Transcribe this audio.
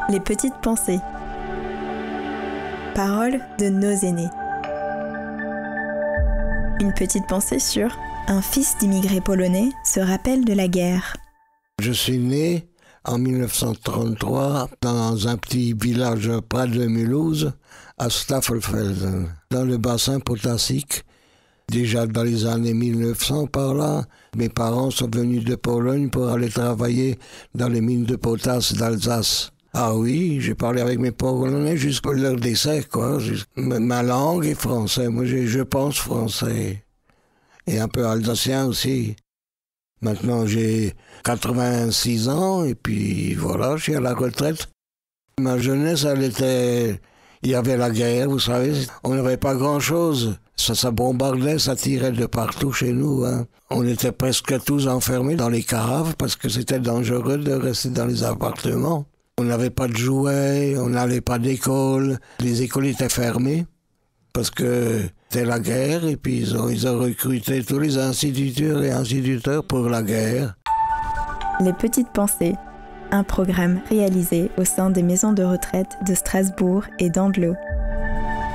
Les petites pensées. Paroles de nos aînés. Une petite pensée sur un fils d'immigrés polonais se rappelle de la guerre. Je suis né en 1933 dans un petit village près de Mulhouse, à Staffelfelden, dans le bassin potassique. Déjà dans les années 1900 par là, mes parents sont venus de Pologne pour aller travailler dans les mines de potasse d'Alsace. Ah oui, j'ai parlé avec mes Polonais jusqu'à leur décès, quoi. Ma langue est français, moi je pense français. Et un peu alsacien aussi. Maintenant j'ai 86 ans et puis voilà, je suis à la retraite. Ma jeunesse, il y avait la guerre, vous savez, on n'avait pas grand-chose. Ça bombardait, ça tirait de partout chez nous. Hein. On était presque tous enfermés dans les caraves parce que c'était dangereux de rester dans les appartements. On n'avait pas de jouets, on n'allait pas d'école. Les écoles étaient fermées parce que c'était la guerre et puis ils ont recruté tous les instituteurs et instituteurs pour la guerre. Les petites pensées, un programme réalisé au sein des maisons de retraite de Strasbourg et d'Andlau.